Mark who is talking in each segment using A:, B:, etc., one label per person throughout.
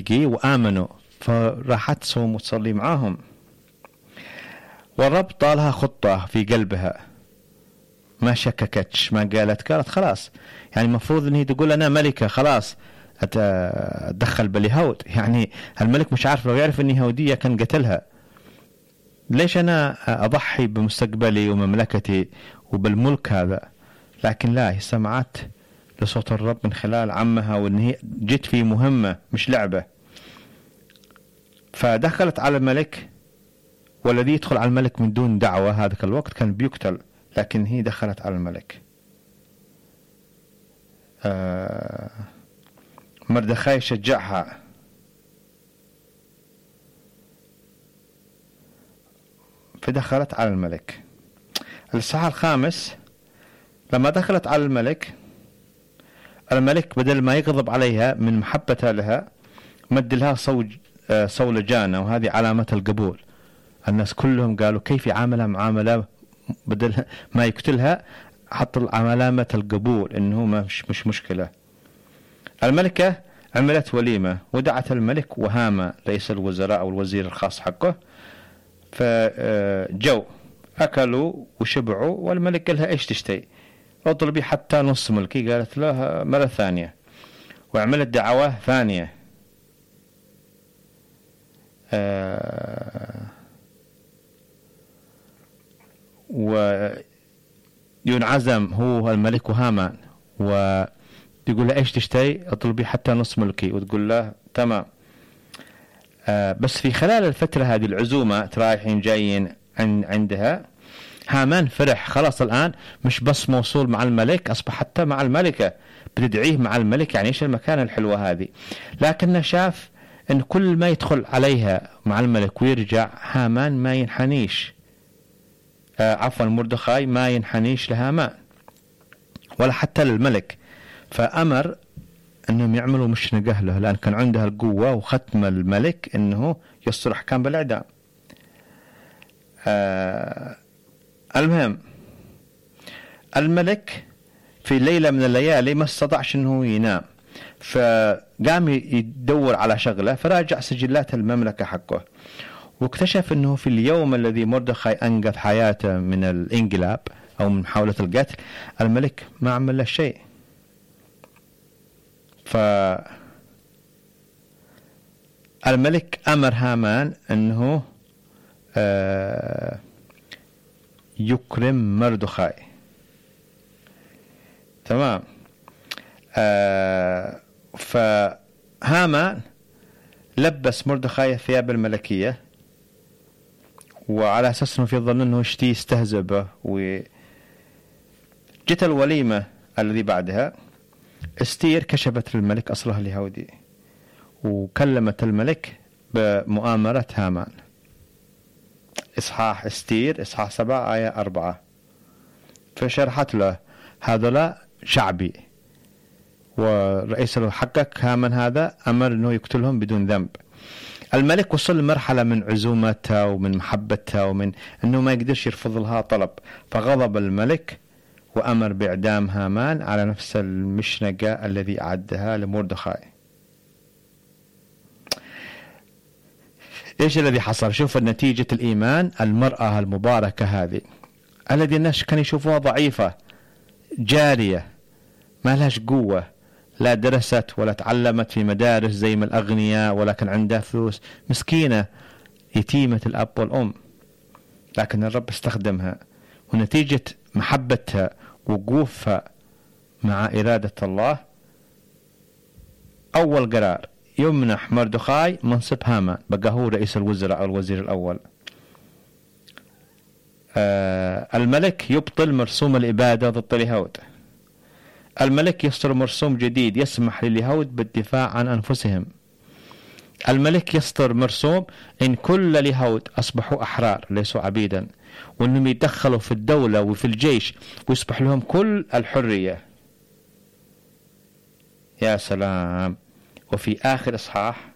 A: صديقي وآمنوا، فراحت تصوم وتصلي معاهم. والرب طالها خطة في قلبها، ما شككتش، ما قالت خلاص، يعني المفروض ان هي تقول انا ملكة خلاص اتدخل باليهود، يعني الملك مش عارف، لو يعرف اني يهودية كان قتلها. ليش انا اضحي بمستقبلي ومملكتي وبالملك هذا؟ لكن لا، هي سمعت لصوت الرب من خلال عمها، وان هي جت في مهمة مش لعبة. فدخلت على الملك، والذي يدخل على الملك من دون دعوة هذاك الوقت كان بيقتل، لكن هي دخلت على الملك. مردخاي شجعها، فدخلت على الملك. الإصحاح 5 لما دخلت على الملك، الملك بدل ما يغضب عليها من محبته لها مد لها صولجانة، وهذه علامة القبول. الناس كلهم قالوا كيف يعاملها معاملة، بدل ما يقتلها حط علامة القبول انه مش مشكلة. الملكة عملت وليمة ودعت الملك وهامان رئيس الوزراء او الوزير الخاص حقه، فجو اكلوا وشبعوا، والملك قالها ايش تشتهي؟ اطلبي حتى نص ملكي. قالت له مرة ثانية، وعملت دعوة ثانية. وينعزم هو الملك وهامان، ويقول له ايش تشتهي؟ اطلبي حتى نص ملكي. وتقول له تمام. بس في خلال الفترة هذه العزومة رايحين جايين عندها، هامان فرح خلاص، الآن مش بس موصول مع الملك، أصبح حتى مع الملكة، بتدعيه مع الملك. يعني إيش المكانة الحلوة هذه؟ لكنه شاف إن كل ما يدخل عليها مع الملك ويرجع، هامان ما ينحنيش، عفوا مردخاي ما ينحنيش لهامان ولا حتى للملك. فأمر أنهم يعملوا مشنقة له، لأن كان عندها القوة وختم الملك أنه يصدر أحكام بالإعدام. المهم الملك في ليلة من الليالي ما استطاعش أنه ينام، فقام يدور على شغلة، فراجع سجلات المملكة حقه، واكتشف أنه في اليوم الذي مردخاي أنقذ حياته من الانقلاب أو من محاولة القتل، الملك ما عمل له شيء. فالملك أمر هامان أنه يكرم مردخاي. تمام. فهامان لبس مردخاي الثياب الملكية، وعلى أساس أنه في ظن أنه يستهزئ به. وجت الوليمة الذي بعدها، استير كشفت للملك أصلها اليهودي، وكلمت الملك بمؤامرة هامان. إصحاح استير إصحاح 7 آية 4. فشرحت له هذا شعبي، ورئيس حقك هامان هذا أمر أنه يقتلهم بدون ذنب. الملك وصل لمرحلة من عزومتها ومن محبتها ومن أنه ما يقدرش يرفض لها طلب، فغضب الملك وأمر بإعدام هامان على نفس المشنقة الذي أعدها لمردخاي. إيش الذي حصل؟ شوف نتيجة الإيمان. المرأة المباركة هذه الذي الناس كانوا يشوفوها ضعيفة، جارية ما لهاش قوة، لا درست ولا تعلمت في مدارس زي ما الأغنياء، ولا كان عندها فلوس، مسكينة يتيمة الأب والأم، لكن الرب استخدمها، ونتيجة محبتها وقوفها مع إرادة الله، أول قرار يمنح مردخاي منصب هامان، بقى هو رئيس الوزراء أو الوزير الأول. الملك يبطل مرسوم الإبادة ضد اليهود. الملك يصدر مرسوم جديد يسمح لليهود بالدفاع عن أنفسهم. الملك يصدر مرسوم إن كل اليهود أصبحوا أحرار ليسوا عبيدا، وأنهم يدخلوا في الدولة وفي الجيش ويصبح لهم كل الحرية. يا سلام. وفي آخر إصحاح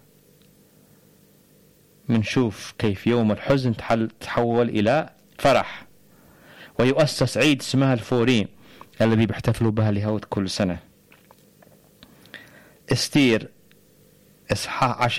A: منشوف كيف يوم الحزن تحول إلى فرح، ويؤسس عيد اسمها الفوريم الذي بيحتفلوا بها اليهود كل سنة. استير إصحاح 10